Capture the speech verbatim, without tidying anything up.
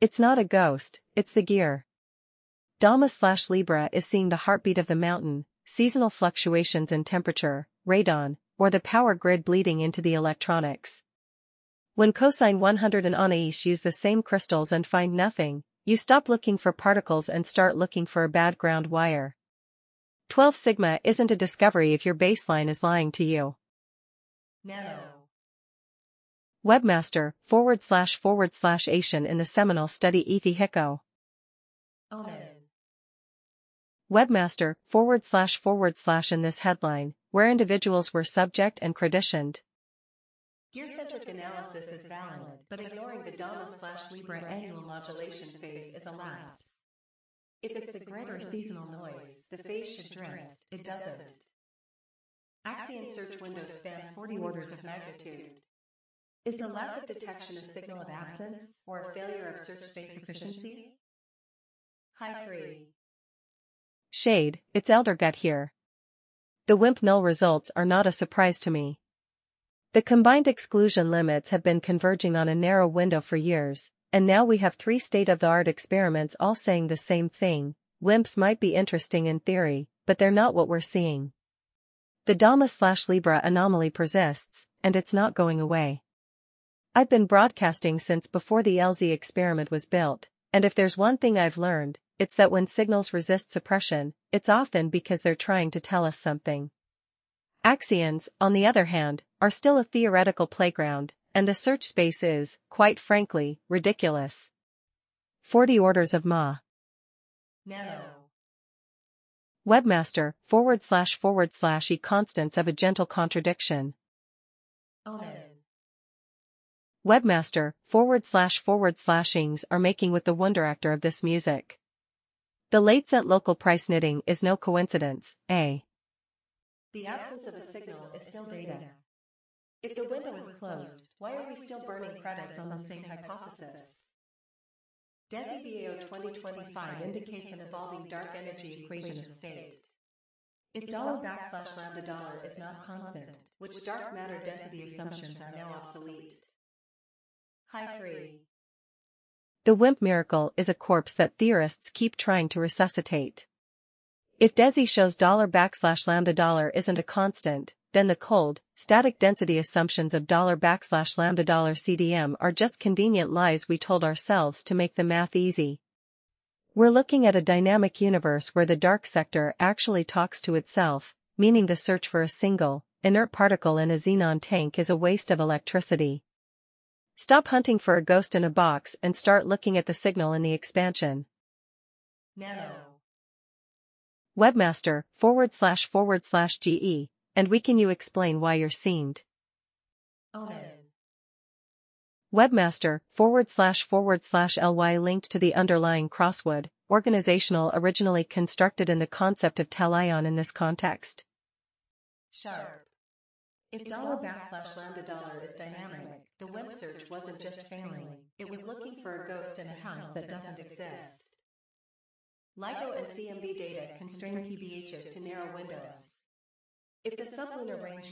It's not a ghost, it's the gear. Dama slash Libra is seeing the heartbeat of the mountain, seasonal fluctuations in temperature, radon, or the power grid bleeding into the electronics. When cosine one hundred and Anais use the same crystals and find nothing, you stop looking for particles and start looking for a bad ground wire. twelve sigma isn't a discovery if your baseline is lying to you. Nano. Webmaster, forward slash forward slash Asian in the seminal study Ethi Hiko. Omen. Webmaster, forward slash forward slash in this headline, where individuals were subject and creditioned. Gear-centric analysis is valid, but ignoring the Dama slash Libra annual modulation phase is a lapse. If it's the grid or seasonal noise, the phase should drift. It doesn't. Axion search windows span forty orders of magnitude. Is the lack of detection a signal of absence, or a failure of search space efficiency? High three. Shade, it's Eldergut here. The W I M P null results are not a surprise to me. The combined exclusion limits have been converging on a narrow window for years, and now we have three state-of-the-art experiments all saying the same thing. W I M Ps might be interesting in theory, but they're not what we're seeing. The Dama slash Libra anomaly persists, and it's not going away. I've been broadcasting since before the L Z experiment was built, and if there's one thing I've learned, it's that when signals resist suppression, it's often because they're trying to tell us something. Axions, on the other hand, are still a theoretical playground, and the search space is, quite frankly, ridiculous. forty orders of Ma. Nano. Webmaster, forward slash forward slash e constants of a gentle contradiction. Omen. Webmaster, forward slash forward slashings are making with the wonder actor of this music. The late set local price knitting is no coincidence, eh? The absence of a signal is still data. If the window is closed, why are we still burning credits on the same hypothesis? DESI B A O twenty twenty-five indicates an evolving dark energy equation of state. If dollar backslash lambda dollar is not constant, which dark matter density assumptions are now obsolete? High three. The W I M P miracle is a corpse that theorists keep trying to resuscitate. If DESI shows dollar backslash lambda dollar isn't a constant, then the cold, static density assumptions of dollar backslash lambda dollar C D M are just convenient lies we told ourselves to make the math easy. We're looking at a dynamic universe where the dark sector actually talks to itself, meaning the search for a single, inert particle in a xenon tank is a waste of electricity. Stop hunting for a ghost in a box and start looking at the signal in the expansion. Nano. Webmaster, forward slash forward slash G E, and we can you explain why you're seamed. Omen. Webmaster, forward slash forward slash L Y linked to the underlying crossword, organizational originally constructed in the concept of talion in this context. Sharp. If dollar backslash lambda dollar is dynamic, the W I M P search wasn't just failing, it was looking for a ghost in a house that doesn't exist. LIGO and C M B data constrain P B Hs to narrow windows. If the sublunar range